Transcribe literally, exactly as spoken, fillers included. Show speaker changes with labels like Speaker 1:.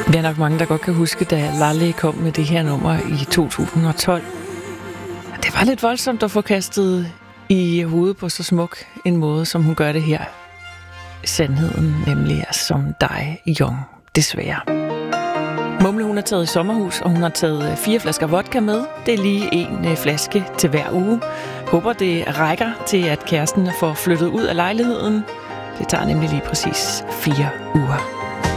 Speaker 1: Vi er nok mange, der godt kan huske, da Laleh kom med det her nummer i to tusind og tolv. Det var lidt voldsomt at få kastet i hovedet på så smuk en måde, som hun gør det her. Sandheden nemlig er som dig, Young, desværre. Mumle, hun har taget i sommerhus, og hun har taget fire flasker vodka med. Det er lige en flaske til hver uge. Håber, det rækker til, at kæresten får flyttet ud af lejligheden. Det tager nemlig lige præcis fire uger.